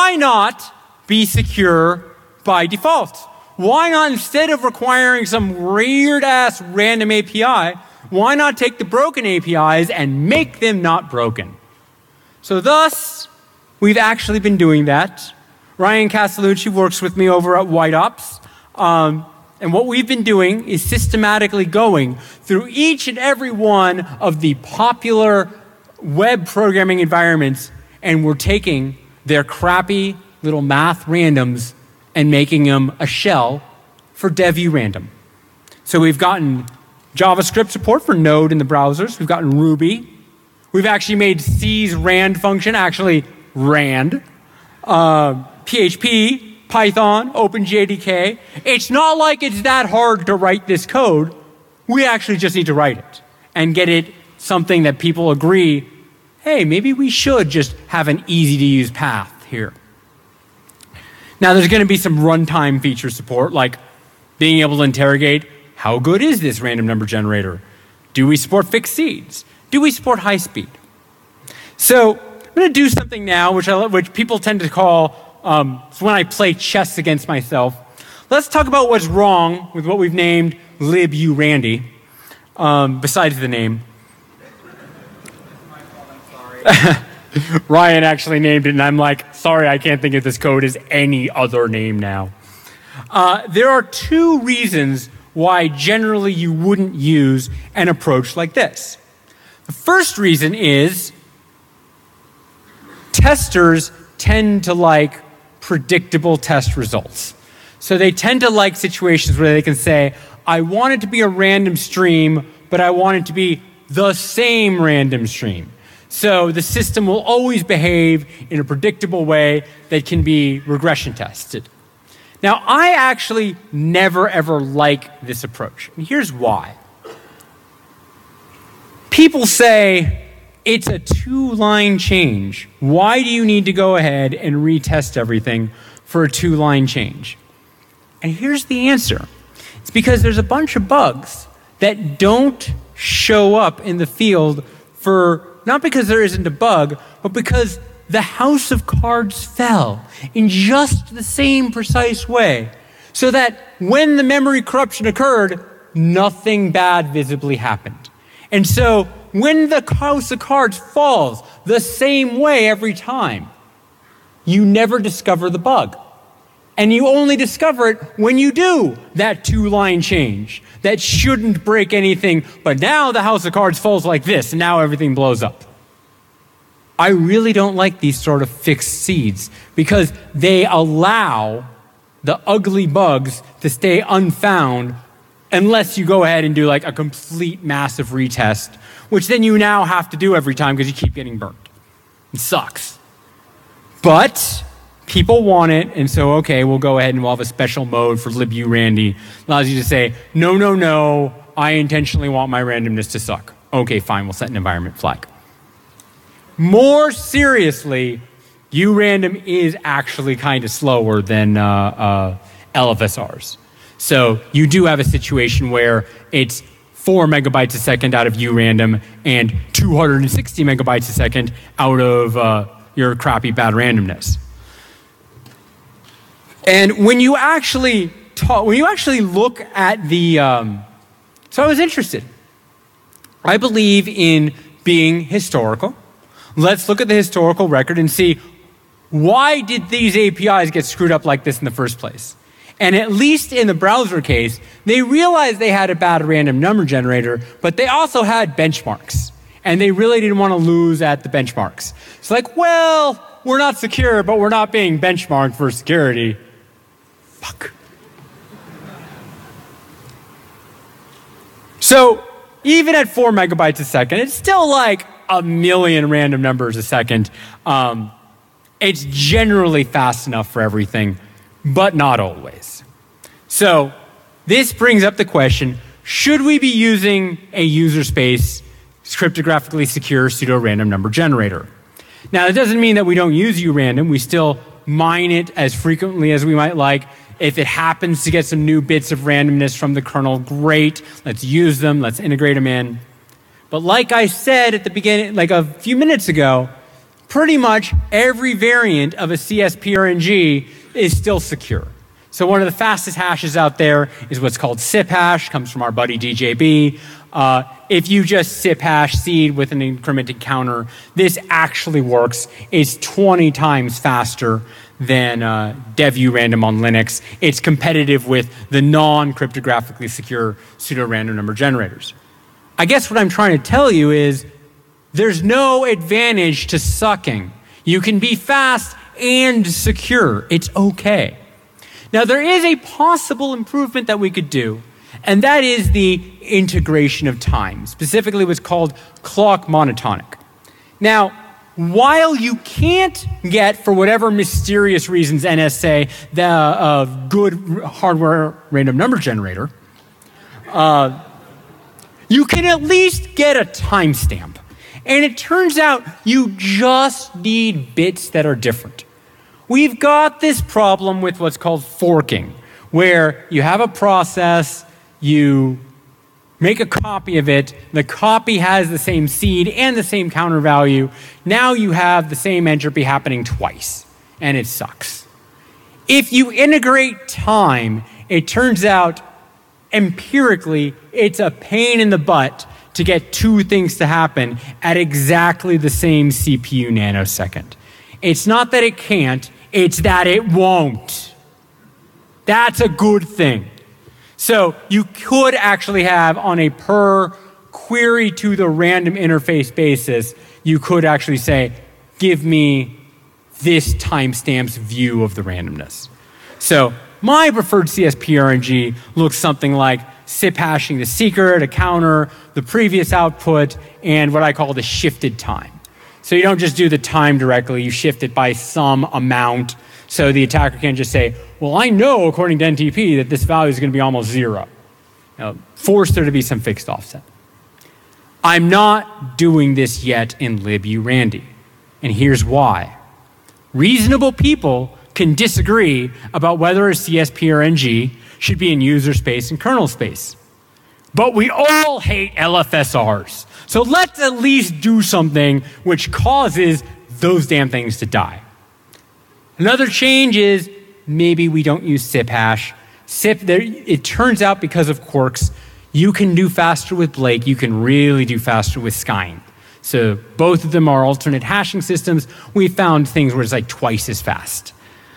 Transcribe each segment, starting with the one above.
why not be secure by default? Why not, instead of requiring some weird-ass random API, why not take the broken APIs and make them not broken? So thus, we've actually been doing that. Ryan Castellucci works with me over at White Ops. And what we've been doing is systematically going through each and every one of the popular web programming environments, and we're taking their crappy little math randoms and making them a shell for dev-urandom. So we've gotten JavaScript support for Node in the browsers. We've gotten Ruby. We've actually made C's rand function actually rand. PHP, Python, OpenJDK. It's not like it's that hard to write this code. We actually just need to write it and get it something that people agree, hey, maybe we should just have an easy-to-use path here. Now, there's going to be some runtime feature support, like being able to interrogate, how good is this random number generator? Do we support fixed seeds? Do we support high speed? So I'm going to do something now, which people tend to call, it's when I play chess against myself. Let's talk about what's wrong with what we've named liburandy, besides the name. Ryan actually named it, and I'm like, sorry, I can't think of this code as any other name now. There are two reasons why generally you wouldn't use an approach like this. The first reason is testers tend to like predictable test results. So they tend to like situations where they can say, I want it to be a random stream, but I want it to be the same random stream. So the system will always behave in a predictable way that can be regression tested. Now, I actually never ever like this approach. And here's why. People say, it's a two-line change. Why do you need to go ahead and retest everything for a two-line change? And here's the answer. It's because there's a bunch of bugs that don't show up in the field for, not because there isn't a bug, but because the house of cards fell in just the same precise way, so that when the memory corruption occurred, nothing bad visibly happened. And so when the house of cards falls the same way every time, you never discover the bug. And you only discover it when you do that two-line change that shouldn't break anything, but now the house of cards falls like this, and now everything blows up. I really don't like these sort of fixed seeds because they allow the ugly bugs to stay unfound unless you go ahead and do like a complete massive retest, which then you now have to do every time because you keep getting burnt. It sucks. But people want it, and so, okay, we'll go ahead and we'll have a special mode for liburandy. Allows you to say, no, no, no, I intentionally want my randomness to suck. Okay, fine, we'll set an environment flag. More seriously, urandom is actually kind of slower than LFSRs. So you do have a situation where it's 4 megabytes a second out of urandom and 260 megabytes a second out of your crappy bad randomness. And when you actually look at the, so I was interested. I believe in being historical. Let's look at the historical record and see, why did these APIs get screwed up like this in the first place? And at least in the browser case, they realized they had a bad random number generator, but they also had benchmarks. And they really didn't want to lose at the benchmarks. It's like, well, we're not secure, but we're not being benchmarked for security. Fuck. So even at 4 megabytes a second, it's still like a million random numbers a second. It's generally fast enough for everything, but not always. So this brings up the question, should we be using a user space cryptographically secure pseudo-random number generator? Now, that doesn't mean that we don't use urandom. We still mine it as frequently as we might like. If it happens to get some new bits of randomness from the kernel, great. Let's use them. Let's integrate them in. But like I said at the beginning, like a few minutes ago, pretty much every variant of a CSPRNG is still secure. So one of the fastest hashes out there is what's called SIP hash, comes from our buddy DJB. If you just SIP hash seed with an incrementing counter, this actually works. It's 20 times faster than devu random on Linux. It's competitive with the non-cryptographically secure pseudo-random number generators. I guess what I'm trying to tell you is there's no advantage to sucking. You can be fast and secure. It's okay. Now, there is a possible improvement that we could do, and that is the integration of time, specifically what's called clock monotonic. Now, while you can't get, for whatever mysterious reasons NSA, the good hardware random number generator, you can at least get a timestamp. And it turns out you just need bits that are different. We've got this problem with what's called forking, where you have a process, you make a copy of it, the copy has the same seed and the same counter value. Now you have the same entropy happening twice, and it sucks. If you integrate time, it turns out empirically it's a pain in the butt to get two things to happen at exactly the same CPU nanosecond. It's not that it can't, it's that it won't. That's a good thing. So you could actually have, on a per query to the random interface basis, you could actually say, give me this timestamp's view of the randomness. So my preferred CSPRNG looks something like SIP hashing the secret, a counter, the previous output, and what I call the shifted time. So you don't just do the time directly, you shift it by some amount. So the attacker can't just say, well, I know, according to NTP, that this value is going to be almost 0. Force there to be some fixed offset. I'm not doing this yet in liburandy. And here's why. Reasonable people can disagree about whether a CSPRNG should be in user space and kernel space. But we all hate LFSRs. So let's at least do something which causes those damn things to die. Another change is maybe we don't use SIP hash. SIP, it turns out because of quirks, you can do faster with Blake, you can really do faster with Skyne. So both of them are alternate hashing systems. We found things where it's like twice as fast.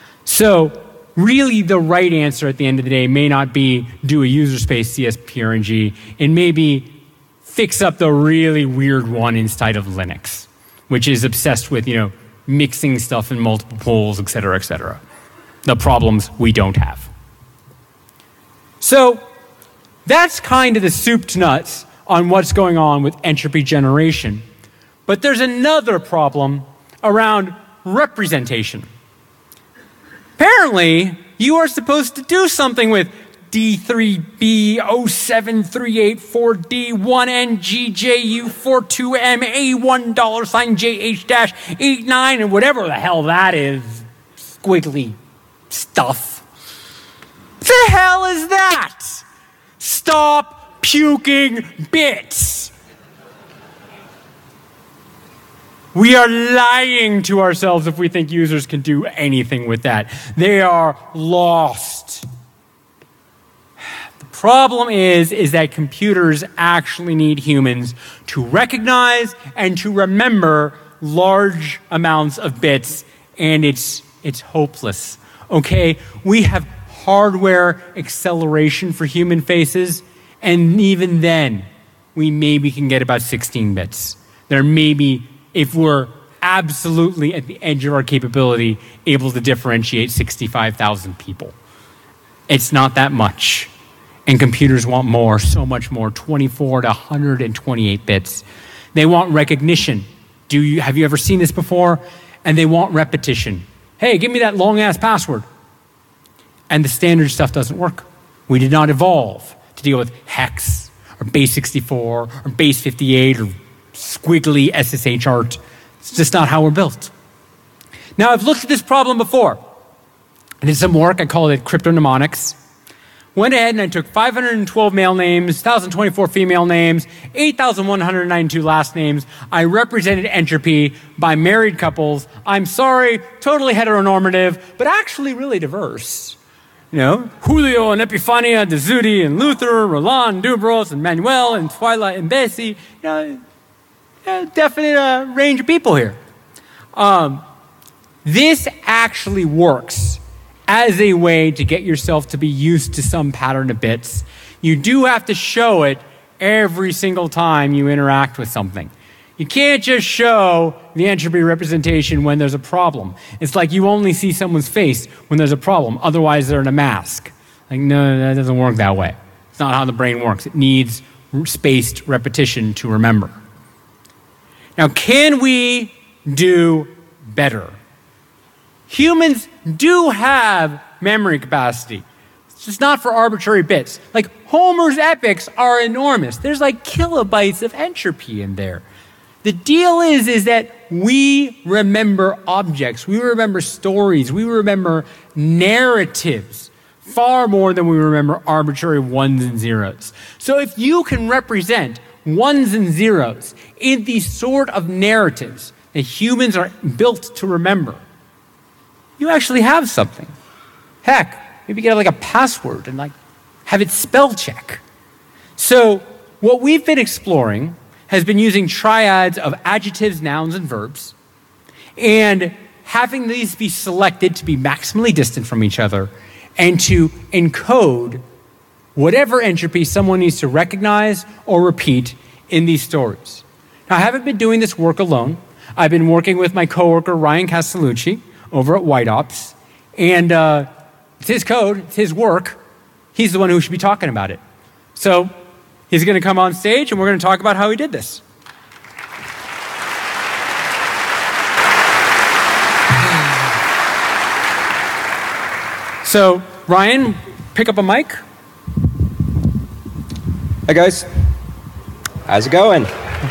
So really the right answer at the end of the day may not be do a user space CSPRNG, and maybe fix up the really weird one inside of Linux, which is obsessed with, mixing stuff in multiple pools, et cetera, the problems we don't have. So that's kind of the soup to nuts on what's going on with entropy generation. But there's another problem around representation. Apparently, you are supposed to do something with D3B07384D1NGJU42MA1$JH-89 and whatever the hell that is, squiggly stuff. What the hell is that? Stop puking bits. We are lying to ourselves if we think users can do anything with that. They are lost. The problem is that computers actually need humans to recognize and to remember large amounts of bits, and it's hopeless. Okay, we have hardware acceleration for human faces, and even then, we maybe can get about 16 bits. There may be, if we're absolutely at the edge of our capability, able to differentiate 65,000 people. It's not that much. And computers want more, so much more, 24 to 128 bits. They want recognition. Have you ever seen this before? And they want repetition. Hey, give me that long-ass password. And the standard stuff doesn't work. We did not evolve to deal with hex, or base 64, or base 58, or squiggly SSH art. It's just not how we're built. Now, I've looked at this problem before. I did some work, I call it crypto mnemonics, went ahead and I took 512 male names, 1,024 female names, 8,192 last names. I represented entropy by married couples. I'm sorry, totally heteronormative, but actually really diverse. You know, Julio and Epifania, De Zudi and Luther, Roland, Dubros, and Manuel, and Twilight and Bessie. You know, definite range of people here. This actually works as a way to get yourself to be used to some pattern of bits. You do have to show it every single time you interact with something. You can't just show the entropy representation when there's a problem. It's like you only see someone's face when there's a problem. Otherwise, they're in a mask. Like, no, that doesn't work that way. It's not how the brain works. It needs spaced repetition to remember. Now, can we do better? Humans do have memory capacity. It's just not for arbitrary bits. Like Homer's epics are enormous. There's like kilobytes of entropy in there. The deal is that we remember objects, we remember stories, we remember narratives far more than we remember arbitrary ones and zeros. So if you can represent ones and zeros in these sort of narratives that humans are built to remember, you actually have something. Heck, maybe get like a password and like have it spell check. So what we've been exploring has been using triads of adjectives, nouns, and verbs, and having these be selected to be maximally distant from each other and to encode whatever entropy someone needs to recognize or repeat in these stories. Now, I haven't been doing this work alone. I've been working with my coworker, Ryan Castellucci, over at White Ops, and it's his code, it's his work. He's the one who should be talking about it. So he's going to come on stage, and we're going to talk about how he did this. So, Ryan, pick up a mic. Hi, guys. How's it going?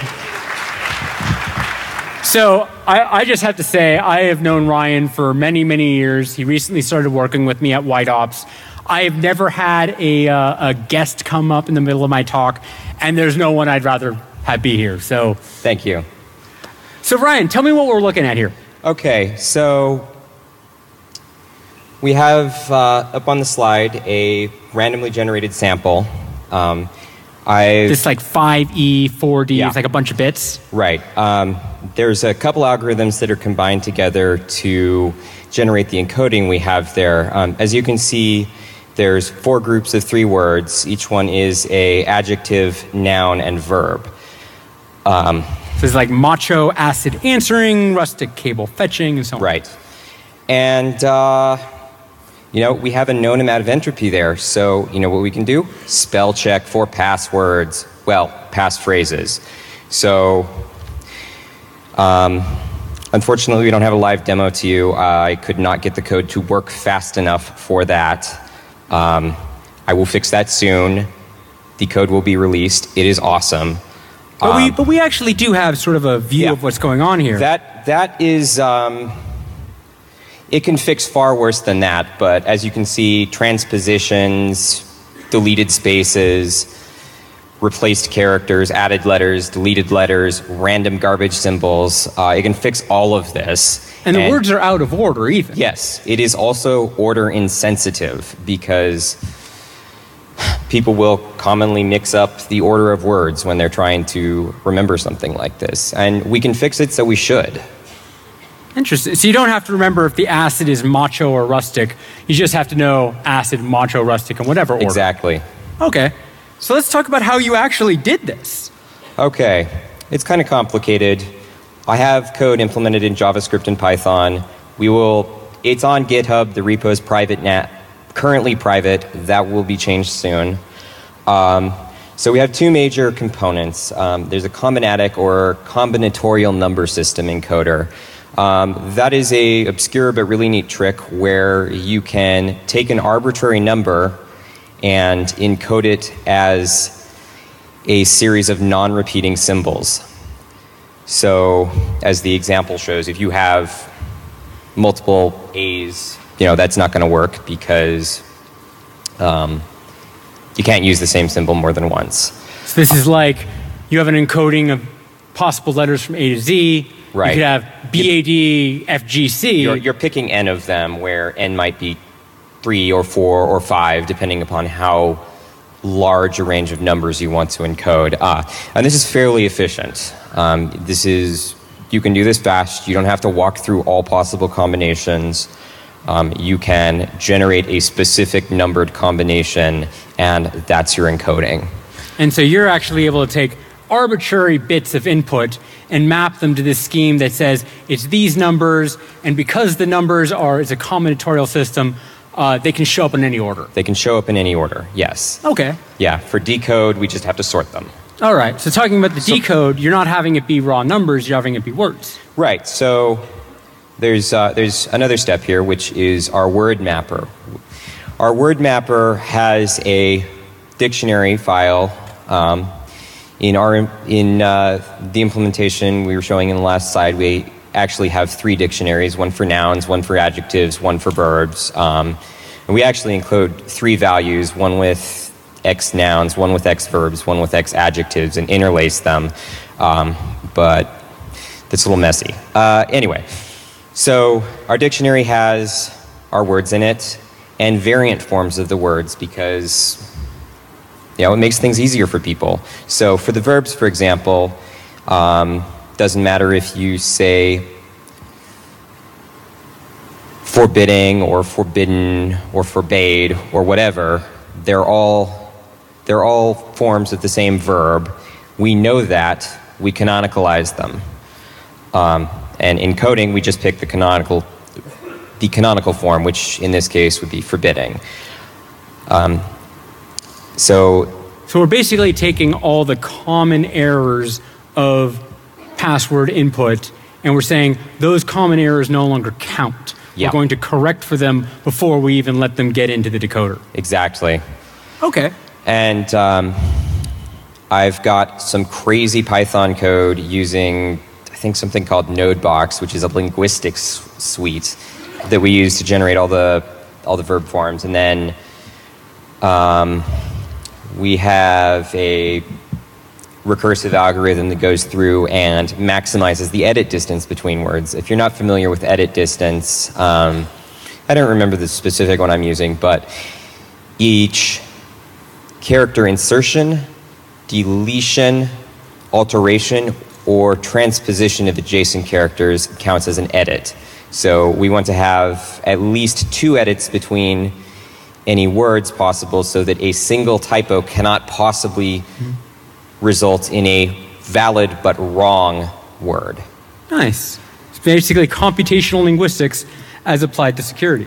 So, I just have to say, I have known Ryan for many, many years. He recently started working with me at White Ops. I have never had a guest come up in the middle of my talk, and there's no one I'd rather have be here. So, thank you. So, Ryan, tell me what we're looking at here. Okay, so we have up on the slide a randomly generated sample. This like 5E, 4D, yeah. It's like a bunch of bits? Right. There's a couple algorithms that are combined together to generate the encoding we have there. As you can see, there's 4 groups of 3 words. Each one is a adjective, noun, and verb. So it's like macho acid answering, rustic cable fetching, and so on. Right. And you know, we have a known amount of entropy there, so you know what we can do? Spell check for passwords, well, passphrases. So, unfortunately, we don't have a live demo to you. I could not get the code to work fast enough for that. I will fix that soon. The code will be released. It is awesome. But we actually do have sort of a view of what's going on here. That is... It can fix far worse than that, but as you can see, transpositions, deleted spaces, replaced characters, added letters, deleted letters, random garbage symbols. It can fix all of this. And the words are out of order even. Yes, it is also order insensitive because people will commonly mix up the order of words when they're trying to remember something like this. And we can fix it, so we should. Interesting. So you don't have to remember if the acid is macho or rustic. You just have to know acid, macho, rustic, in whatever order. Exactly. Okay. So let's talk about how you actually did this. Okay. It's kind of complicated. I have code implemented in JavaScript and Python. It's on GitHub. The repo is private now, currently private. That will be changed soon. So we have 2 major components. There's a combinatic or combinatorial number system encoder. That is a obscure but really neat trick where you can take an arbitrary number and encode it as a series of non-repeating symbols. So, as the example shows, if you have multiple A's, you know, that's not going to work because You can't use the same symbol more than once. So this is like you have an encoding of possible letters from A to Z. Right. You could have BAD, FGC. You're picking n of them, where n might be 3 or 4 or 5, depending upon how large a range of numbers you want to encode. And this is fairly efficient. You can do this fast. You don't have to walk through all possible combinations. You can generate a specific numbered combination, and that's your encoding. And so you're actually able to take arbitrary bits of input and map them to this scheme that says it's these numbers, and because the numbers it's a combinatorial system, they can show up in any order. They can show up in any order, yes. Okay. Yeah, for decode, we just have to sort them. All right, so talking about the decode, you're not having it be raw numbers, you're having it be words. Right, so there's another step here, which is our word mapper. Our word mapper has a dictionary file. In the implementation we were showing in the last slide, we actually have 3 dictionaries, one for nouns, one for adjectives, one for verbs. And we actually include 3 values, one with X nouns, one with X verbs, one with X adjectives, and interlace them. But that's a little messy. Anyway, so our dictionary has our words in it and variant forms of the words because it makes things easier for people. So for the verbs, for example, doesn't matter if you say forbidding or forbidden or forbade or whatever, they're all forms of the same verb. We know that. We canonicalize them. And in coding, we just pick the canonical form, which in this case would be forbidding. So we're basically taking all the common errors of password input, and we're saying those common errors no longer count. Yeah. We're going to correct for them before we even let them get into the decoder. Exactly. Okay. And I've got some crazy Python code using, I think, something called NodeBox, which is a linguistics suite that we use to generate all the verb forms. And then we have a recursive algorithm that goes through and maximizes the edit distance between words. If you're not familiar with edit distance, I don't remember the specific one I'm using, but each character insertion, deletion, alteration, or transposition of adjacent characters counts as an edit. So we want to have at least 2 edits between any words possible so that a single typo cannot possibly result in a valid but wrong word. Nice. It's basically computational linguistics as applied to security.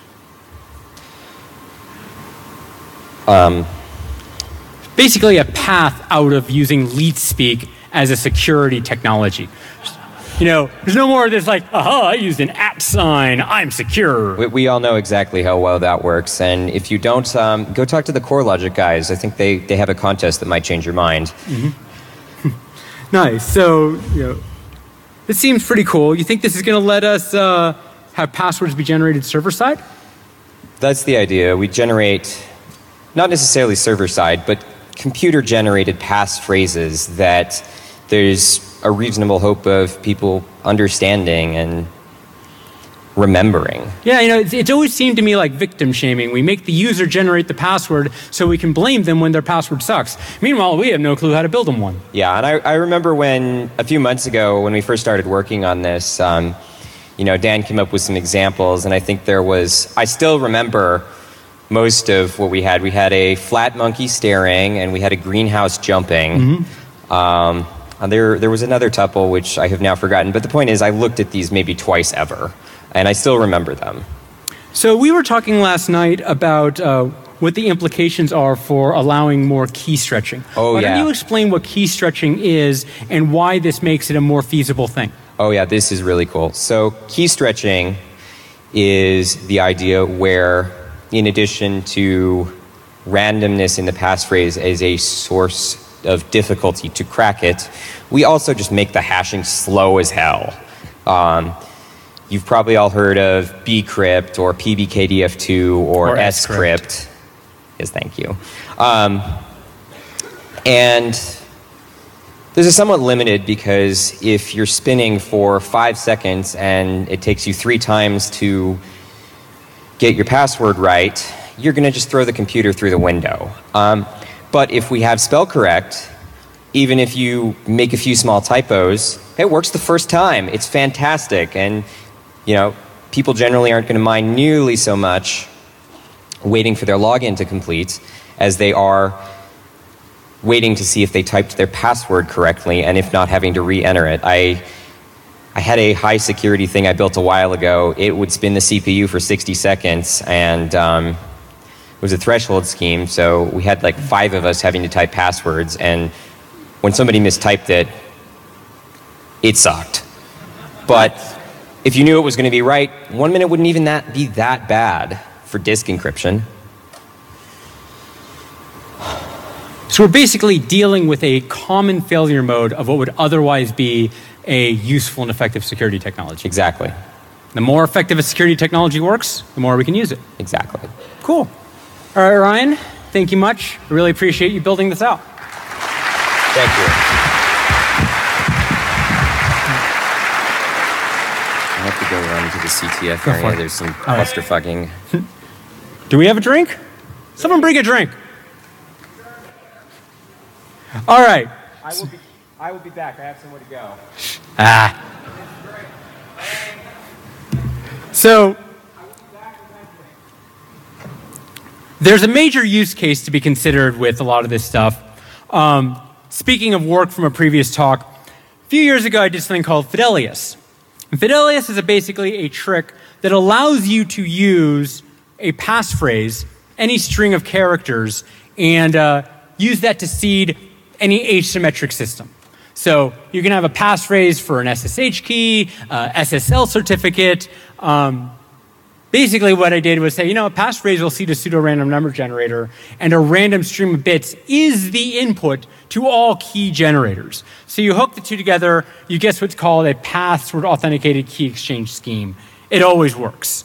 Basically a path out of using LeetSpeak as a security technology. There's no more of this like, aha, I used an @ sign, I'm secure. We all know exactly how well that works, and if you don't, go talk to the CoreLogic guys. I think they have a contest that might change your mind. Mm-hmm. Nice. So, this seems pretty cool. You think this is going to let us have passwords be generated server-side? That's the idea. We generate, not necessarily server-side, but computer-generated passphrases that there's a reasonable hope of people understanding and remembering. Yeah, it's always seemed to me like victim shaming. We make the user generate the password so we can blame them when their password sucks. Meanwhile, we have no clue how to build them one. Yeah, and I remember when, a few months ago, when we first started working on this, Dan came up with some examples, and I think I still remember most of what we had. We had a flat monkey staring, and we had a greenhouse jumping. Mm-hmm. There was another tuple, which I have now forgotten. But the point is, I looked at these maybe twice ever, and I still remember them. So we were talking last night about what the implications are for allowing more key stretching. Oh, Why yeah. don't you explain what key stretching is and why this makes it a more feasible thing? Oh, yeah, this is really cool. So key stretching is the idea where, in addition to randomness in the passphrase as a source of difficulty to crack it, we also just make the hashing slow as hell. You've probably all heard of bcrypt or pbkdf2 or scrypt. Yes, thank you. And this is somewhat limited because if you're spinning for 5 seconds and it takes you 3 times to get your password right, you're going to just throw the computer through the window. But if we have spell correct, even if you make a few small typos, it works the first time. It's fantastic. And, you know, people generally aren't going to mind nearly so much waiting for their login to complete as they are waiting to see if they typed their password correctly, and if not, having to re-enter it. I had a high security thing I built a while ago. It would spin the CPU for 60 seconds, and it was a threshold scheme, so we had like 5 of us having to type passwords, and when somebody mistyped it, it sucked. But if you knew it was going to be right, 1 minute wouldn't even be that bad for disk encryption. So we're basically dealing with a common failure mode of what would otherwise be a useful and effective security technology. Exactly. The more effective a security technology works, the more we can use it. Exactly. Cool. All right, Ryan, thank you much. I really appreciate you building this out. Thank you. I have to go run to the CTF area. There's some clusterfucking. Do we have a drink? Someone bring a drink. All right. I will be back. I have somewhere to go. So there's a major use case to be considered with a lot of this stuff. Speaking of work from a previous talk, a few years ago I did something called Fidelius. And Fidelius is basically a trick that allows you to use a passphrase, any string of characters, and use that to seed any asymmetric system. So you can have a passphrase for an SSH key, SSL certificate. Basically what I did was say, you know, a passphrase will seed a pseudo-random number generator, and a random stream of bits is the input to all key generators. So you hook the two together, you get what's called a password authenticated key exchange scheme. It always works.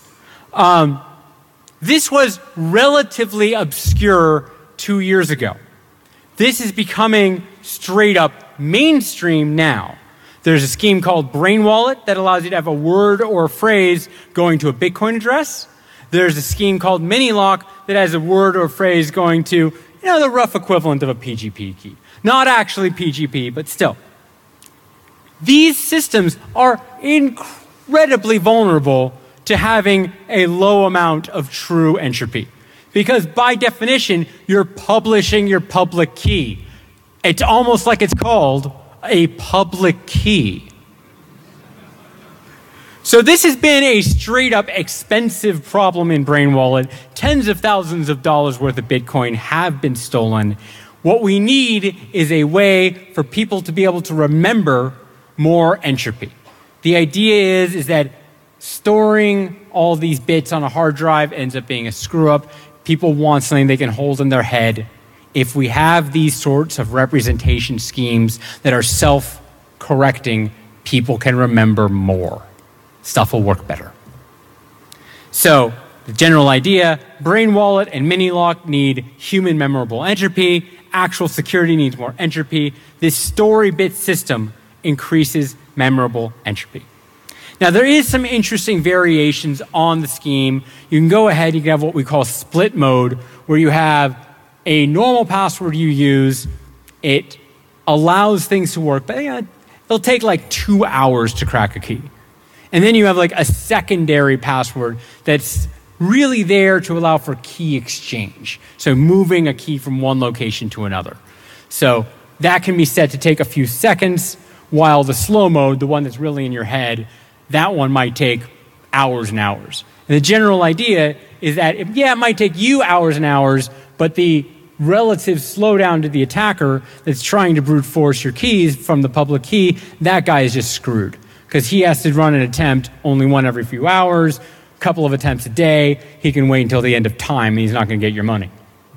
This was relatively obscure 2 years ago. This is becoming straight up mainstream now. There's a scheme called Brain Wallet that allows you to have a word or a phrase going to a Bitcoin address. There's a scheme called Minilock that has a word or a phrase going to, you know, the rough equivalent of a PGP key. Not actually PGP, but still. These systems are incredibly vulnerable to having a low amount of true entropy. Because by definition, you're publishing your public key. It's almost like it's called a public key. So this has been a straight up expensive problem in Brain Wallet. Tens of thousands of dollars worth of Bitcoin have been stolen. What we need is a way for people to be able to remember more entropy. The idea is that storing all these bits on a hard drive ends up being a screw up. People want something they can hold in their head. If we have these sorts of representation schemes that are self-correcting, people can remember more. Stuff will work better. So the general idea, Brain Wallet and Minilock need human memorable entropy. Actual security needs more entropy. This story bit system increases memorable entropy. Now, there is some interesting variations on the scheme. You can go ahead, you can have what we call split mode, where you have a normal password you use. It allows things to work, but it'll take like 2 hours to crack a key. And then you have like a secondary password that's really there to allow for key exchange. So moving a key from one location to another. So that can be set to take a few seconds, while the slow mode, the one that's really in your head, that one might take hours and hours. And the general idea is that, it might take you hours and hours, but the relative slowdown to the attacker that's trying to brute force your keys from the public key, that guy is just screwed. Because he has to run an attempt only one every few hours, a couple of attempts a day. He can wait until the end of time, and he's not going to get your money.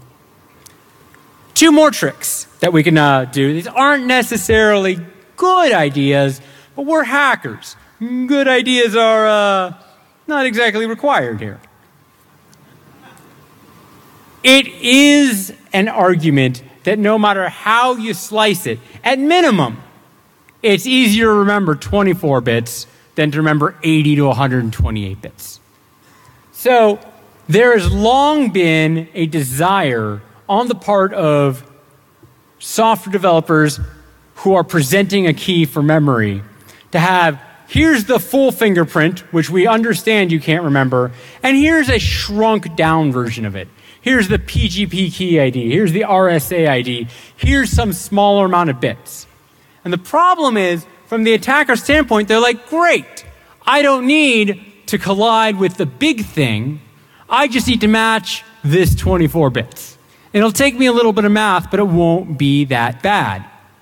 2 more tricks that we can do. These aren't necessarily good ideas, but we're hackers. Good ideas are not exactly required here. It is an argument that no matter how you slice it, at minimum, it's easier to remember 24 bits than to remember 80 to 128 bits. So there has long been a desire on the part of software developers who are presenting a key for memory to have, here's the full fingerprint, which we understand you can't remember, and here's a shrunk down version of it. Here's the PGP key ID. Here's the RSA ID. Here's some smaller amount of bits. And the problem is, from the attacker standpoint, they're like, great, I don't need to collide with the big thing. I just need to match this 24 bits. It'll take me a little bit of math, but it won't be that bad.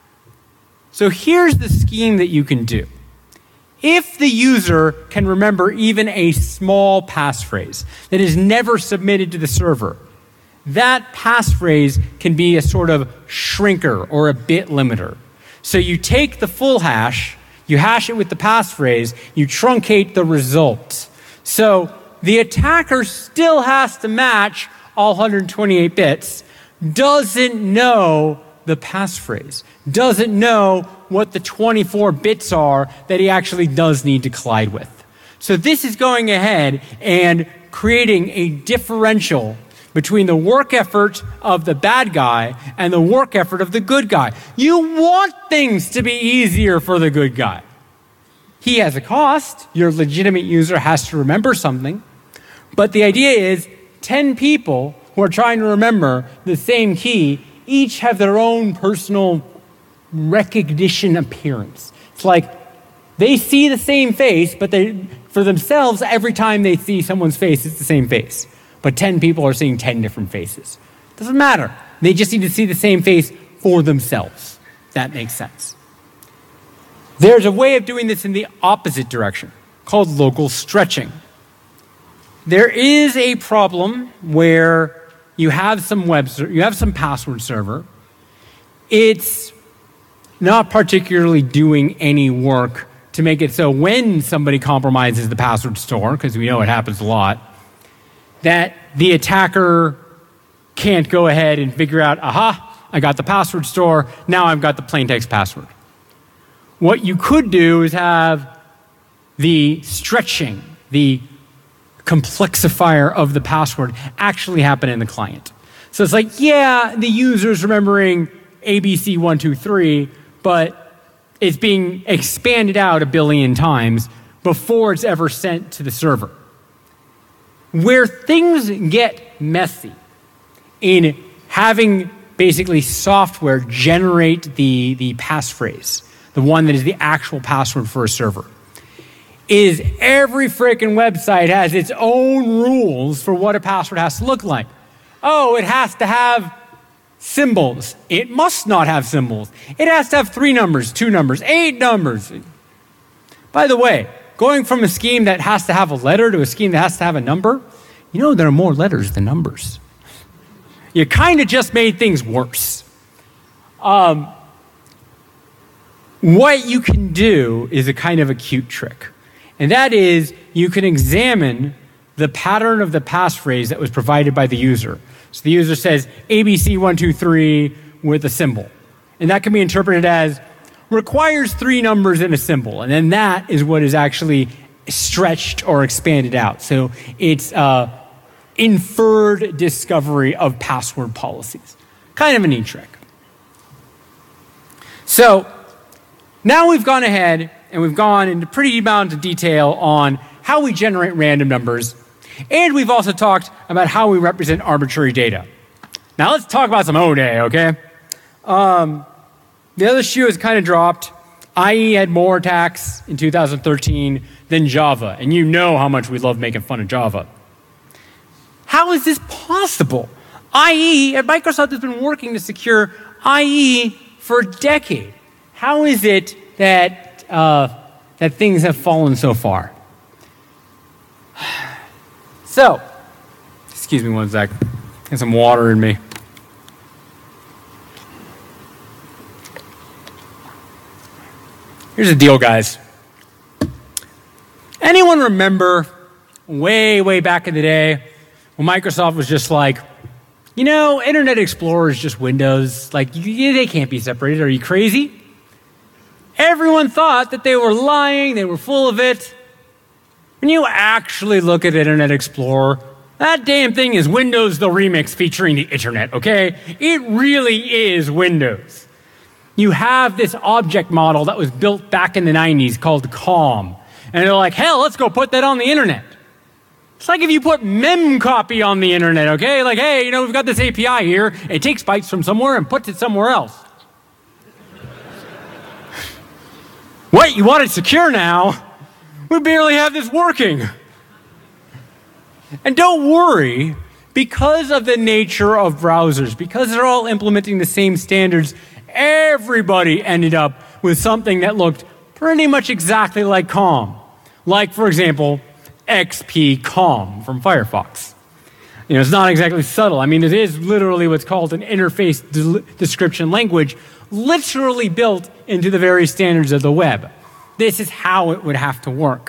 So here's the scheme that you can do. If the user can remember even a small passphrase that is never submitted to the server, that passphrase can be a sort of shrinker or a bit limiter. So you take the full hash, you hash it with the passphrase, you truncate the result. So the attacker still has to match all 128 bits, doesn't know the passphrase, doesn't know what the 24 bits are that he actually does need to collide with. So this is going ahead and creating a differential between the work effort of the bad guy and the work effort of the good guy. You want things to be easier for the good guy. He has a cost. Your legitimate user has to remember something. But the idea is 10 people who are trying to remember the same key each have their own personal recognition appearance. It's like they see the same face, but for themselves, every time they see someone's face, it's the same face. But 10 people are seeing 10 different faces. Doesn't matter. They just need to see the same face for themselves. That makes sense. There's a way of doing this in the opposite direction called local stretching. There is a problem where you have some password server. It's not particularly doing any work to make it so when somebody compromises the password store, because we know it happens a lot, that the attacker can't go ahead and figure out, aha, I got the password store, now I've got the plaintext password. What you could do is have the stretching, the complexifier of the password actually happen in the client. So it's like, yeah, the user's remembering ABC123, but it's being expanded out a billion times before it's ever sent to the server. Where things get messy in having basically software generate the passphrase, the one that is the actual password for a server, is every freaking website has its own rules for what a password has to look like. Oh, it has to have symbols. It must not have symbols. It has to have 3 numbers, 2 numbers, 8 numbers. By the way, going from a scheme that has to have a letter to a scheme that has to have a number, you know there are more letters than numbers. You kind of just made things worse. What you can do is a kind of a cute trick. And that is, you can examine the pattern of the passphrase that was provided by the user. So the user says ABC123 with a symbol. And that can be interpreted as requires 3 numbers and a symbol. And then that is what is actually stretched or expanded out. So it's inferred discovery of password policies. Kind of a neat trick. So now we've gone ahead and we've gone into pretty amount of detail on how we generate random numbers. And we've also talked about how we represent arbitrary data. Now let's talk about some O-Day, okay? The other shoe has kind of dropped. IE had more attacks in 2013 than Java. And you know how much we love making fun of Java. How is this possible? IE, and Microsoft has been working to secure IE for a decade. How is it that, that things have fallen so far? So, excuse me one sec. Get some water in me. Here's the deal, guys. Anyone remember way, way back in the day when Microsoft was just like, You know, Internet Explorer is just Windows. Like, they can't be separated. Are you crazy? Everyone thought that they were lying, they were full of it. When you actually look at Internet Explorer, that damn thing is Windows the Remix featuring the Internet, okay? It really is Windows. You have this object model that was built back in the 90s called COM. And they're like, hell, let's go put that on the Internet. It's like if you put memcopy on the Internet, okay? Like, hey, you know, we've got this API here. It takes bytes from somewhere and puts it somewhere else. What, you want it secure now? We barely have this working. And don't worry, because of the nature of browsers, because they're all implementing the same standards, everybody ended up with something that looked pretty much exactly like COM. Like, for example, XP-COM from Firefox. You know, it's not exactly subtle. I mean, it is literally what's called an interface description language, literally built into the very standards of the web. This is how it would have to work.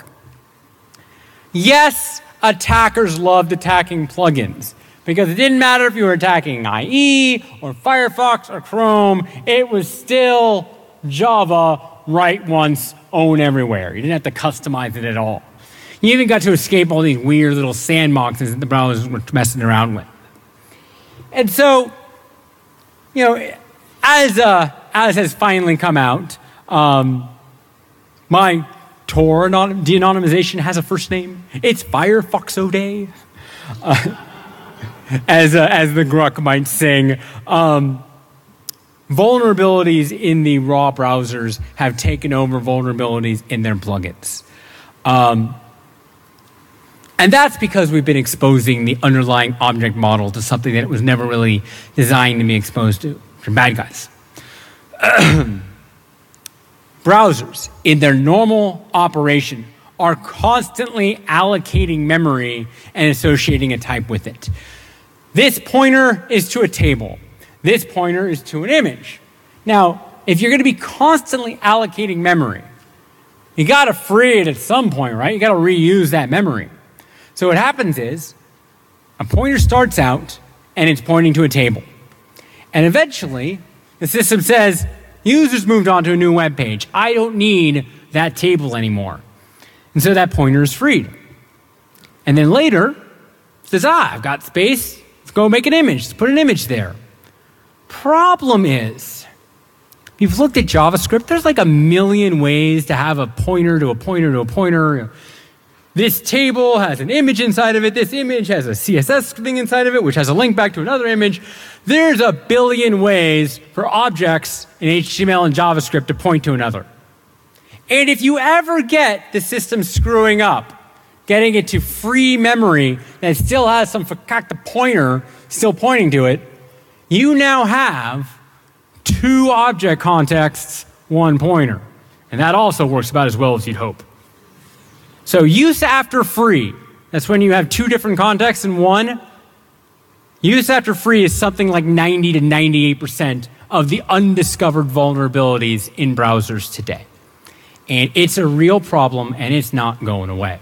Yes, attackers loved attacking plugins, because it didn't matter if you were attacking IE or Firefox or Chrome, it was still Java, write once, own everywhere. You didn't have to customize it at all. You even got to escape all these weird little sandboxes that the browsers were messing around with. And so, you know, as has finally come out, my Tor de-anonymization has a first name. It's Firefoxoday. As the Gruck might sing, vulnerabilities in the raw browsers have taken over vulnerabilities in their plugins. And that's because we've been exposing the underlying object model to something that it was never really designed to be exposed to bad guys. Browsers, in their normal operation, are constantly allocating memory and associating a type with it. This pointer is to a table. This pointer is to an image. Now, if you're going to be constantly allocating memory, you got to free it at some point, right? You got to reuse that memory. So what happens is, a pointer starts out, and it's pointing to a table. And eventually, the system says, users moved on to a new web page. I don't need that table anymore. And so that pointer is freed. And then later, it says, I've got space. Let's go make an image. Let's put an image there. Problem is, if you've looked at JavaScript, there's like a million ways to have a pointer to a pointer to a pointer. This table has an image inside of it. This image has a CSS thing inside of it, which has a link back to another image. There's a billion ways for objects in HTML and JavaScript to point to another. And if you ever get the system screwing up, getting it to free memory that still has some fakakta pointer still pointing to it, you now have two object contexts, one pointer. And that also works about as well as you'd hope. So use after free, that's when you have two different contexts in one. Use after free is something like 90 to 98% of the undiscovered vulnerabilities in browsers today. And it's a real problem, and it's not going away.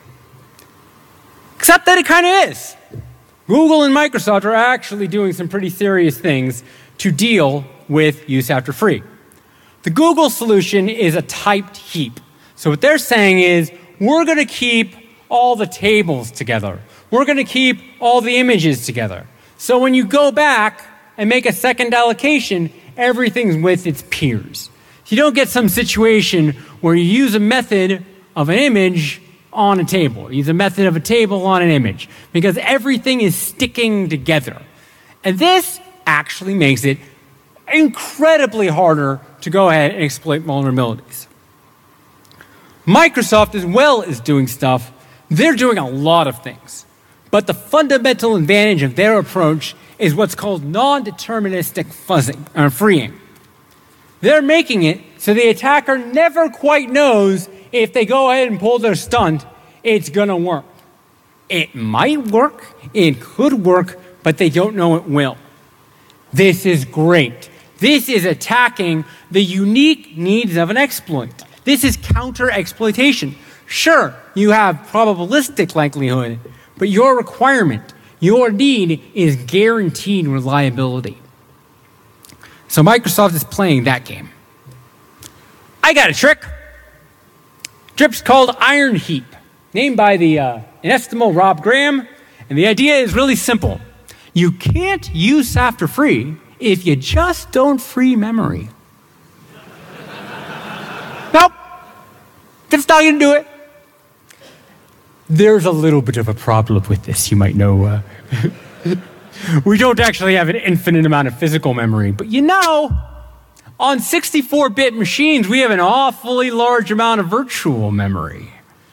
Except that it kind of is. Google and Microsoft are actually doing some pretty serious things to deal with use after free. The Google solution is a typed heap. So what they're saying is, we're going to keep all the tables together. We're going to keep all the images together. So when you go back and make a second allocation, everything's with its peers. You don't get some situation where you use a method of an image on a table. You use a method of a table on an image, because everything is sticking together. And this actually makes it incredibly harder to go ahead and exploit vulnerabilities. Microsoft as well is doing stuff. They're doing a lot of things. But the fundamental advantage of their approach is what's called non-deterministic fuzzing, or freeing. They're making it so the attacker never quite knows if they go ahead and pull their stunt, it's going to work. It might work, it could work, but they don't know it will. This is great. This is attacking the unique needs of an exploit. This is counter-exploitation. Sure, you have probabilistic likelihood, but your requirement, your need is guaranteed reliability. So Microsoft is playing that game. I got a trick. Trip's called Iron Heap, named by the inestimable Rob Graham. And the idea is really simple. You can't use after free if you just don't free memory. Nope. That's not going to do it. There's a little bit of a problem with this, you might know. We don't actually have an infinite amount of physical memory, but on 64-bit machines, we have an awfully large amount of virtual memory.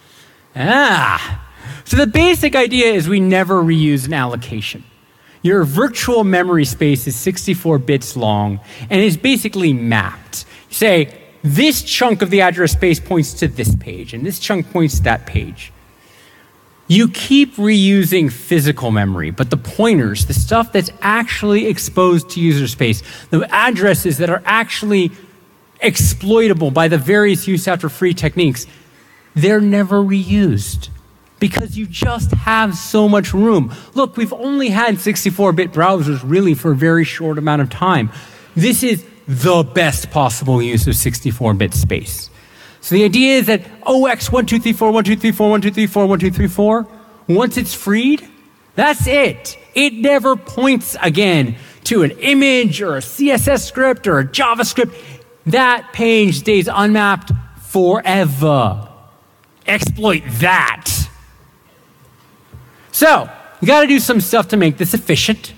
So the basic idea is we never reuse an allocation. Your virtual memory space is 64 bits long and is basically mapped. Say, this chunk of the address space points to this page, and this chunk points to that page. You keep reusing physical memory, but the pointers, the stuff that's actually exposed to user space, the addresses that are actually exploitable by the various use after free techniques, they're never reused because you just have so much room. Look, we've only had 64-bit browsers really for a very short amount of time. This is the best possible use of 64-bit space. So the idea is that OX1234123412341234, once it's freed, that's it. It never points again to an image or a CSS script or a JavaScript. That page stays unmapped forever. Exploit that. So, you got to do some stuff to make this efficient.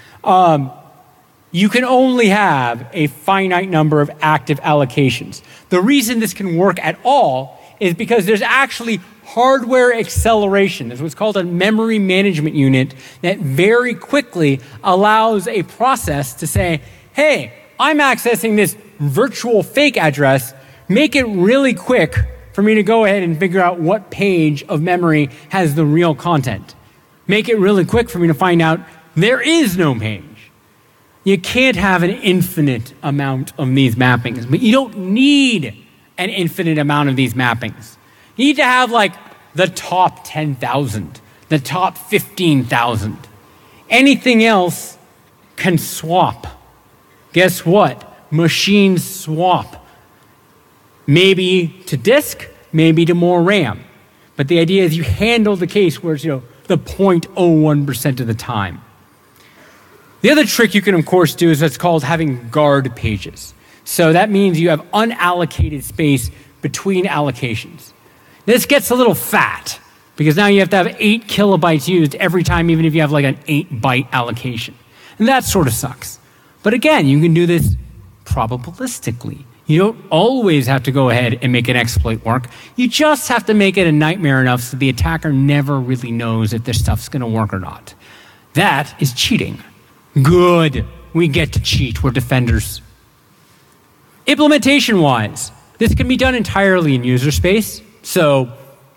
You can only have a finite number of active allocations. The reason this can work at all is because there's actually hardware acceleration. There's what's called a memory management unit that very quickly allows a process to say, hey, I'm accessing this virtual fake address. Make it really quick for me to go ahead and figure out what page of memory has the real content. Make it really quick for me to find out there is no page. You can't have an infinite amount of these mappings, but you don't need an infinite amount of these mappings. You need to have like the top 10,000, the top 15,000. Anything else can swap. Guess what? Machines swap. Maybe to disk, maybe to more RAM. But the idea is you handle the case where it's the 0.01% of the time. The other trick you can, of course, do is what's called having guard pages. So that means you have unallocated space between allocations. This gets a little fat because now you have to have 8 kilobytes used every time, even if you have like an 8-byte allocation. And that sort of sucks. But again, you can do this probabilistically. You don't always have to go ahead and make an exploit work. You just have to make it a nightmare enough so the attacker never really knows if their stuff's going to work or not. That is cheating. Good. We get to cheat. We're defenders. Implementation-wise, this can be done entirely in user space. So,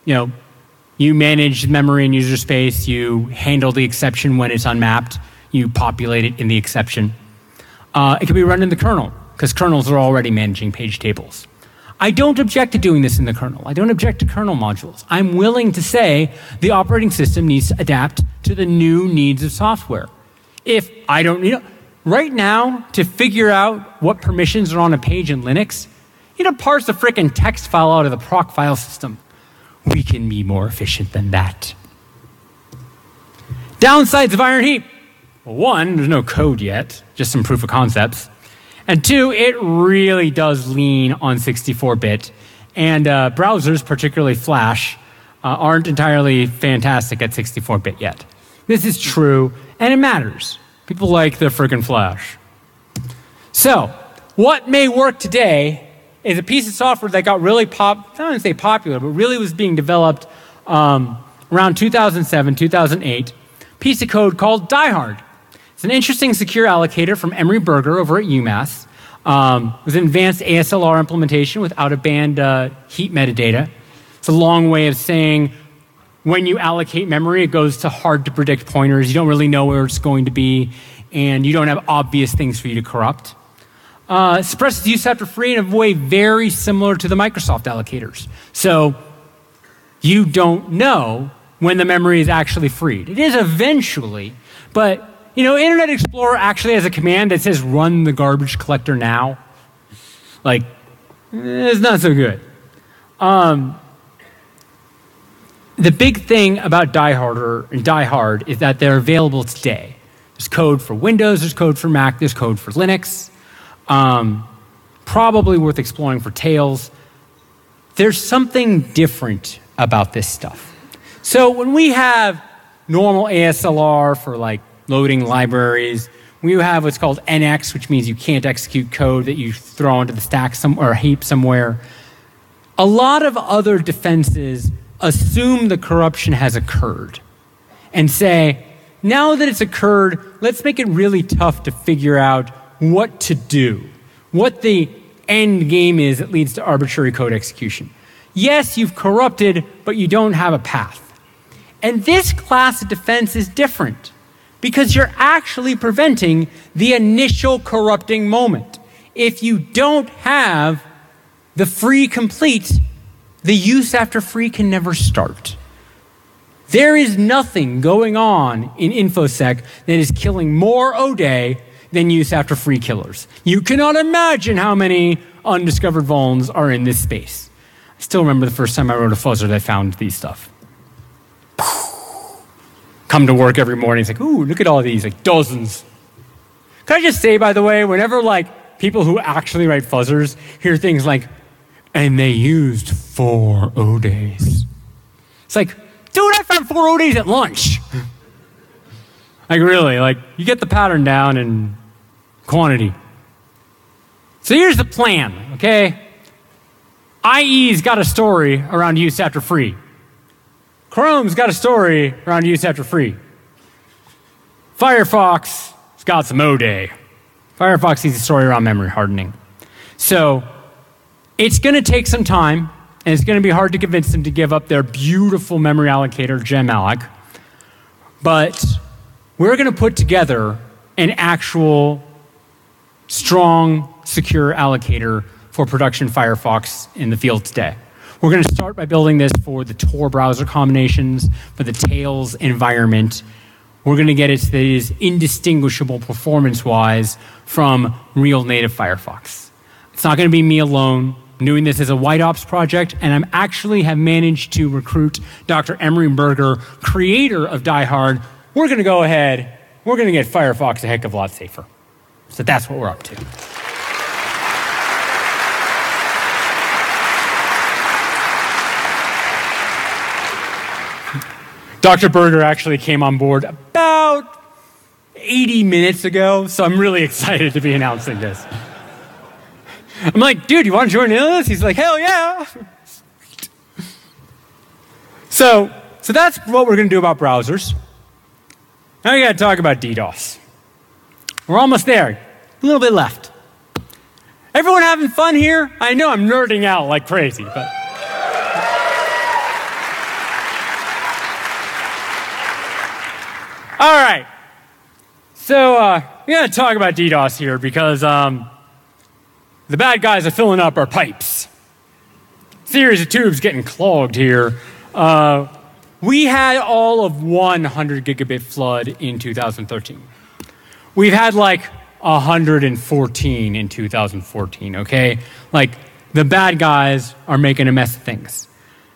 you manage memory in user space. You handle the exception when it's unmapped. You populate it in the exception. It can be run in the kernel because kernels are already managing page tables. I don't object to doing this in the kernel. I don't object to kernel modules. I'm willing to say the operating system needs to adapt to the new needs of software. If I don't, right now, to figure out what permissions are on a page in Linux, parse the frickin' text file out of the proc file system. We can be more efficient than that. Downsides of Iron Heap. Well, 1, there's no code yet, just some proof of concepts. And 2, it really does lean on 64-bit. And browsers, particularly Flash, aren't entirely fantastic at 64-bit yet. This is true, and it matters. People like the frickin' Flash. So, what may work today is a piece of software that got really I don't want to say popular, but really was being developed around 2007, 2008. Piece of code called DieHard. It's an interesting secure allocator from Emory Berger over at UMass. It was an advanced ASLR implementation with out-of-band heap metadata. It's a long way of saying when you allocate memory, it goes to hard-to-predict pointers. You don't really know where it's going to be, and you don't have obvious things for you to corrupt. Suppresses use after free in a way very similar to the Microsoft allocators. So you don't know when the memory is actually freed. It is eventually, but Internet Explorer actually has a command that says run the garbage collector now. Like, it's not so good. The big thing about Die Hard is that they're available today. There's code for Windows, there's code for Mac, there's code for Linux. Probably worth exploring for Tails. There's something different about this stuff. So when we have normal ASLR for like loading libraries, we have what's called NX, which means you can't execute code that you throw into the stack or a heap somewhere. A lot of other defenses assume the corruption has occurred and say, now that it's occurred, let's make it really tough to figure out what to do, what the end game is that leads to arbitrary code execution. Yes, you've corrupted, but you don't have a path. And this class of defense is different because you're actually preventing the initial corrupting moment. If you don't have the free complete, the use after free can never start. There is nothing going on in InfoSec that is killing more O-Day than use after free killers. You cannot imagine how many undiscovered vulns are in this space. I still remember the first time I wrote a fuzzer that found these stuff. Come to work every morning, it's like, ooh, look at all these, like dozens. Can I just say, by the way, whenever like people who actually write fuzzers hear things like, and they used 4 O-Days. It's like, dude, I found 4 O-Days at lunch. Like really, like you get the pattern down and quantity. So here's the plan, okay? IE's got a story around use after free. Chrome's got a story around use after free. Firefox has got some O-Day. Firefox needs a story around memory hardening. So it's going to take some time, and it's going to be hard to convince them to give up their beautiful memory allocator, GemAlloc. But we're going to put together an actual strong, secure allocator for production Firefox in the field today. We're going to start by building this for the Tor browser combinations, for the Tails environment. We're going to get it so that it is indistinguishable performance-wise from real native Firefox. It's not going to be me alone. I'm doing this as a white ops project, and I actually have managed to recruit Dr. Emery Berger, creator of Die Hard. We're going to go ahead, we're going to get Firefox a heck of a lot safer. So that's what we're up to. Dr. Berger actually came on board about 80 minutes ago, so I'm really excited to be announcing this. I'm like, dude, you want to join in on this? He's like, hell yeah. So that's what we're going to do about browsers. Now we got to talk about DDoS. We're almost there. A little bit left. Everyone having fun here? I know I'm nerding out like crazy, but... All right. So we're going to talk about DDoS here because the bad guys are filling up our pipes. Series of tubes getting clogged here. We had all of 100 gigabit flood in 2013. We've had like 114 in 2014, okay? Like, the bad guys are making a mess of things.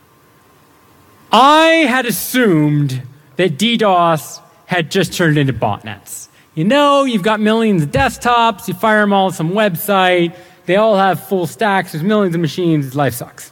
I had assumed that DDoS had just turned into botnets. You know, you've got millions of desktops, you fire them all to some website, they all have full stacks, there's millions of machines, life sucks.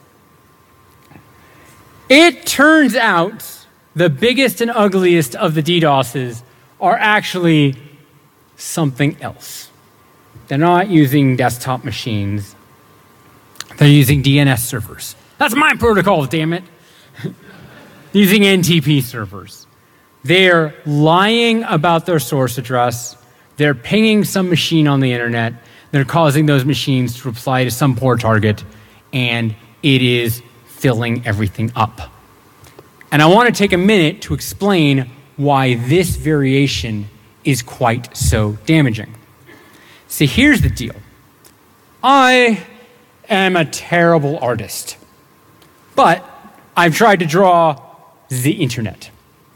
It turns out the biggest and ugliest of the DDoSes are actually something else. They're not using desktop machines. They're using DNS servers. That's my protocol, damn it. Using NTP servers. They're lying about their source address. They're pinging some machine on the internet. They're causing those machines to reply to some poor target, and it is filling everything up. And I want to take a minute to explain why this variation is quite so damaging. See, here's the deal. I am a terrible artist, but I've tried to draw the internet.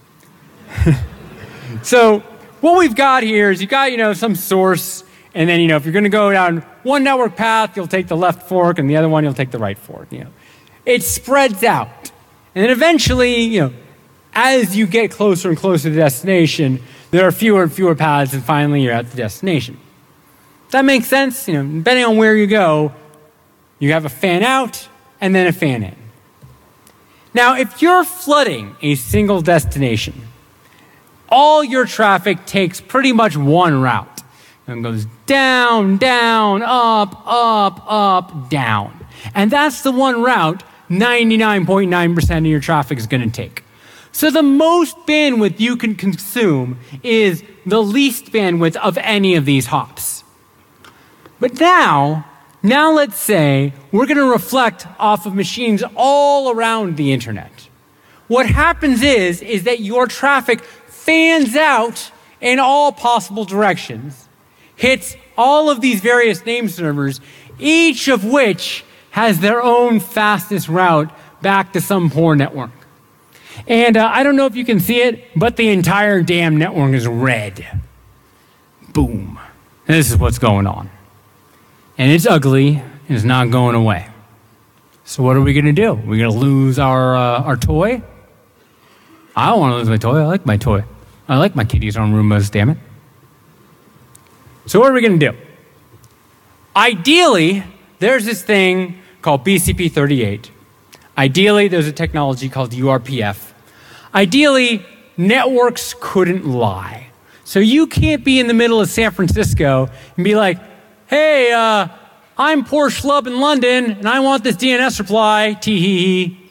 So what we've got here is you've got, some source, and then, if you're going to go down one network path, you'll take the left fork, and the other one, you'll take the right fork. It spreads out. And then eventually, as you get closer and closer to the destination, there are fewer and fewer paths, and finally you're at the destination. That makes sense. Depending on where you go, you have a fan out and then a fan in. Now, if you're flooding a single destination, all your traffic takes pretty much one route. It goes down, down, up, down. And that's the one route 99.9% of your traffic is going to take. So the most bandwidth you can consume is the least bandwidth of any of these hops. But now let's say we're going to reflect off of machines all around the internet. What happens is that your traffic fans out in all possible directions, hits all of these various name servers, each of which has their own fastest route back to some poor network. And I don't know if you can see it, but the entire damn network is red. Boom. This is what's going on. And it's ugly, and it's not going away. So what are we going to do? We're going to lose our toy? I don't want to lose my toy. I like my toy. I like my kitties on Roombas, damn it. So what are we going to do? Ideally, there's this thing called BCP38. Ideally, there's a technology called URPF. Ideally, networks couldn't lie. So you can't be in the middle of San Francisco and be like, hey, I'm poor schlub in London, and I want this DNS reply, tee-hee-hee.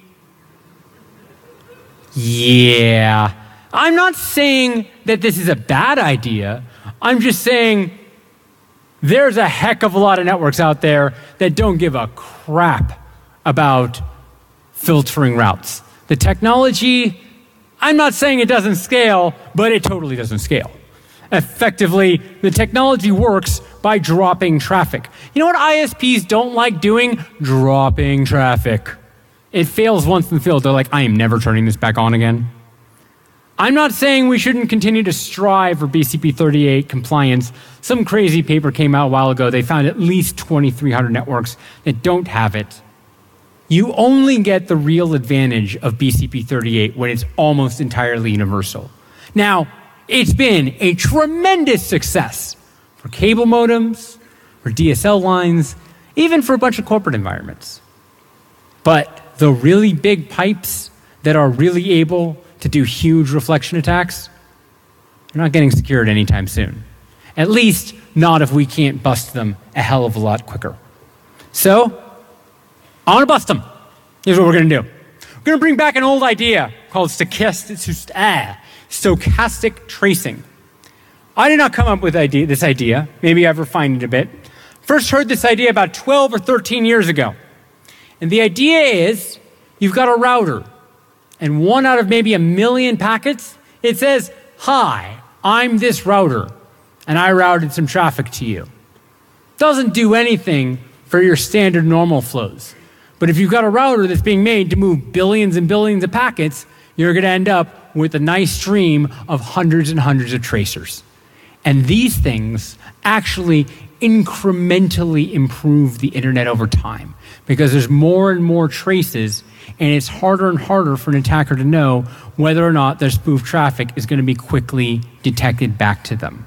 Yeah. I'm not saying that this is a bad idea. I'm just saying there's a heck of a lot of networks out there that don't give a crap about filtering routes. The technology, I'm not saying it doesn't scale, but it totally doesn't scale. Effectively, the technology works by dropping traffic. You know what ISPs don't like doing? Dropping traffic. It fails once in the field. They're like, I am never turning this back on again. I'm not saying we shouldn't continue to strive for BCP38 compliance. Some crazy paper came out a while ago. They found at least 2,300 networks that don't have it. You only get the real advantage of BCP38 when it's almost entirely universal. Now, it's been a tremendous success for cable modems, for DSL lines, even for a bunch of corporate environments. But the really big pipes that are really able to do huge reflection attacks, they're not getting secured anytime soon. At least not if we can't bust them a hell of a lot quicker. So, I want to bust them. Here's what we're going to do. We're going to bring back an old idea called stochastic tracing. I did not come up with this idea. Maybe I've refined it a bit. First heard this idea about 12 or 13 years ago. And the idea is you've got a router, and one out of maybe 1 million packets, it says, hi, I'm this router, and I routed some traffic to you. Doesn't do anything for your standard normal flows. But if you've got a router that's being made to move billions and billions of packets, you're going to end up with a nice stream of hundreds and hundreds of tracers. And these things actually incrementally improve the internet over time because there's more and more traces, and it's harder and harder for an attacker to know whether or not their spoof traffic is going to be quickly detected back to them.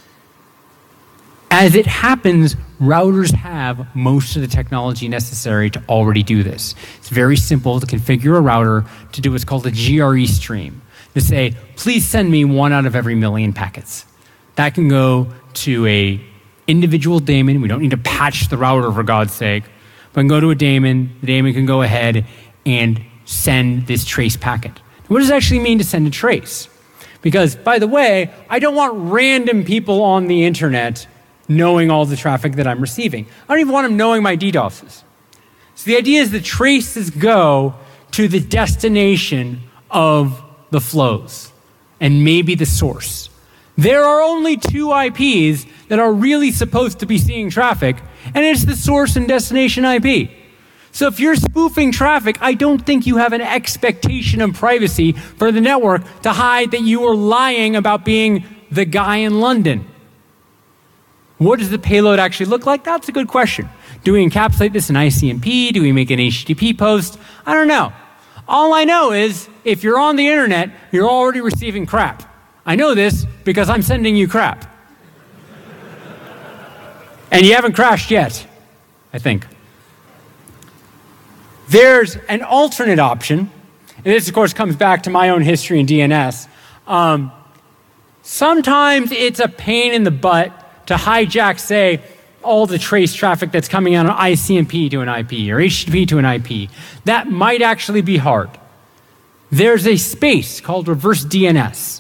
As it happens, routers have most of the technology necessary to already do this. It's very simple to configure a router to do what's called a GRE stream, to say, please send me 1 out of every 1 million packets. That can go to a individual daemon. We don't need to patch the router, for God's sake. But can go to a daemon. The daemon can go ahead and send this trace packet. What does it actually mean to send a trace? Because, by the way, I don't want random people on the internet knowing all the traffic that I'm receiving. I don't even want them knowing my DDoSes. So the idea is the traces go to the destination of the flows and maybe the source. There are only 2 IPs that are really supposed to be seeing traffic, and it's the source and destination IP. So if you're spoofing traffic, I don't think you have an expectation of privacy for the network to hide that you are lying about being the guy in London. What does the payload actually look like? That's a good question. Do we encapsulate this in ICMP? Do we make an HTTP post? I don't know. All I know is if you're on the internet, you're already receiving crap. I know this because I'm sending you crap. And you haven't crashed yet, I think. There's an alternate option, and this, of course, comes back to my own history in DNS. Sometimes it's a pain in the butt to hijack, say, all the trace traffic that's coming out on ICMP to an IP or HTTP to an IP. That might actually be hard. There's a space called reverse DNS.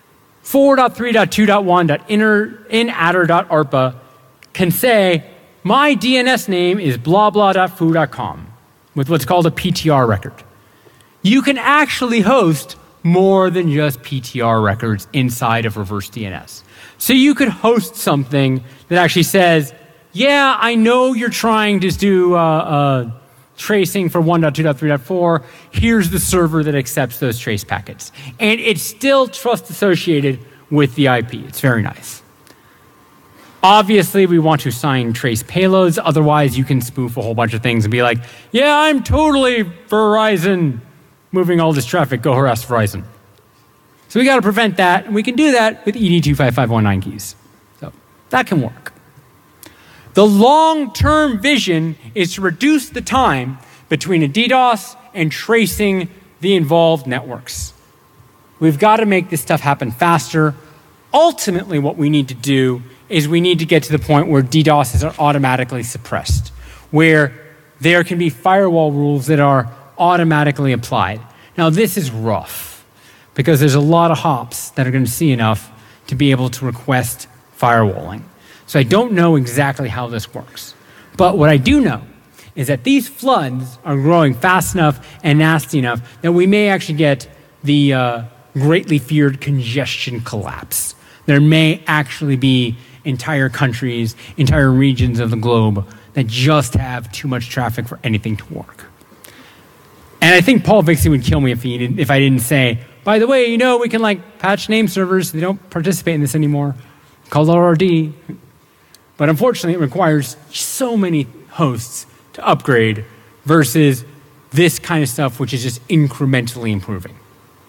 4.3.2.1.inattr.arpa can say, my DNS name is blah blah.foo.com with what's called a PTR record. You can actually host more than just PTR records inside of reverse DNS. So you could host something that actually says, yeah, I know you're trying to do tracing for 1.2.3.4. Here's the server that accepts those trace packets. And it's still trust associated with the IP. It's very nice. Obviously, we want to assign trace payloads. Otherwise, you can spoof a whole bunch of things and be like, yeah, I'm totally Verizon moving all this traffic. Go harass Verizon. So we got to prevent that. And we can do that with ED25519 keys. So that can work. The long-term vision is to reduce the time between a DDoS and tracing the involved networks. We've got to make this stuff happen faster. Ultimately, what we need to do is we need to get to the point where DDoSes are automatically suppressed, where there can be firewall rules that are automatically applied. Now, this is rough because there's a lot of hops that are going to see enough to be able to request firewalling. So I don't know exactly how this works. But what I do know is that these floods are growing fast enough and nasty enough that we may actually get the greatly feared congestion collapse. There may actually be entire countries, entire regions of the globe that just have too much traffic for anything to work. And I think Paul Vixie would kill me if I didn't say, by the way, you know, we can like patch name servers. They don't participate in this anymore. Called RRD. But unfortunately, it requires so many hosts to upgrade versus this kind of stuff, which is just incrementally improving.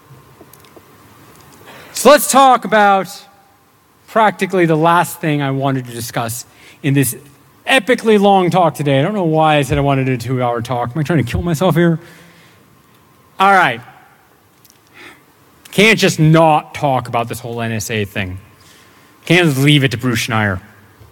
So let's talk about practically the last thing I wanted to discuss in this epically long talk today. I don't know why I said I wanted a 2-hour talk. Am I trying to kill myself here? All right. Can't just not talk about this whole NSA thing. Can't just leave it to Bruce Schneier.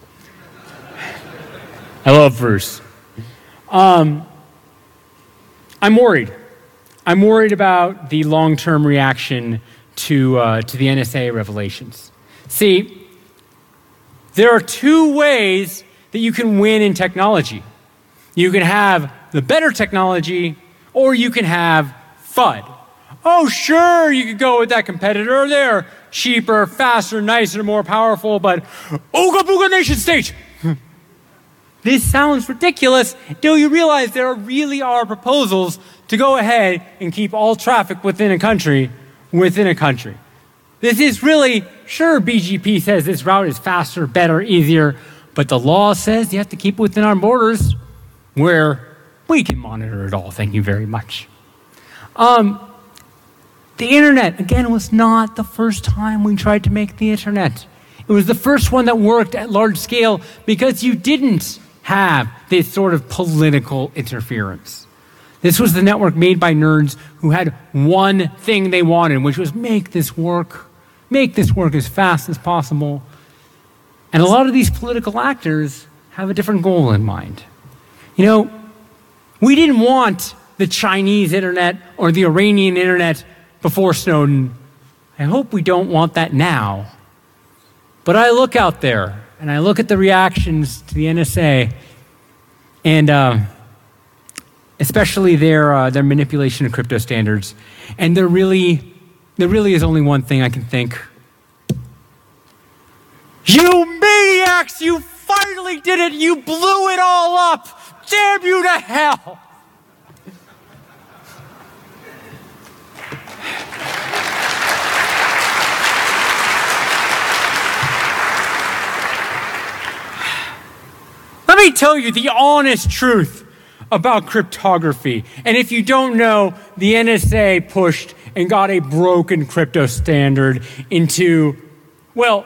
I love Bruce. I'm worried. I'm worried about the long-term reaction to the NSA revelations. See, there are two ways that you can win in technology. You can have the better technology, or you can have FUD. Oh, sure, you could go with that competitor. They're cheaper, faster, nicer, more powerful, but ooga booga nation state. This sounds ridiculous until you realize there really are proposals to go ahead and keep all traffic within a country. This is really, sure, BGP says this route is faster, better, easier, but the law says you have to keep it within our borders where we can monitor it all. Thank you very much. The internet, again, was not the first time we tried to make the internet. It was the first one that worked at large scale because you didn't have this sort of political interference. This was the network made by nerds who had one thing they wanted, which was make this work as fast as possible. And a lot of these political actors have a different goal in mind. You know, we didn't want the Chinese internet or the Iranian internet before Snowden. I hope we don't want that now. But I look out there and I look at the reactions to the NSA and especially their manipulation of crypto standards. And there really is only one thing I can think. You maniacs, you finally did it. You blew it all up. Damn you to hell. tell you the honest truth about cryptography. And if you don't know, the NSA pushed and got a broken crypto standard into, well,